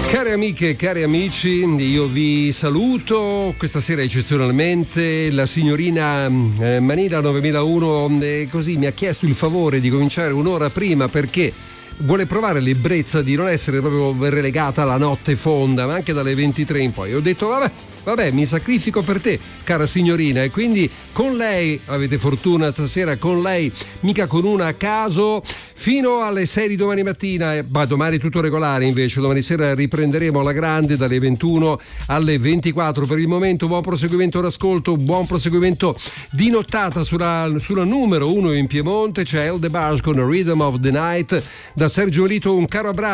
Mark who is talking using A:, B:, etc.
A: Care amiche e cari amici, io vi saluto questa sera eccezionalmente. La signorina Manila 9001 così mi ha chiesto il favore di cominciare un'ora prima perché vuole provare l'ebbrezza di non essere proprio relegata alla notte fonda, ma anche dalle 23 in poi. Ho detto vabbè, mi sacrifico per te, cara signorina, e quindi con lei avete fortuna stasera, con lei, mica con una a caso, fino alle 6 di domani mattina. Ma domani tutto regolare invece, domani sera riprenderemo alla grande dalle 21 alle 24. Per il momento buon proseguimento d'ascolto, buon proseguimento di nottata sulla numero 1 in Piemonte. C'è El DeBarge con Rhythm of the Night. Da Sergio Melito un caro abbraccio.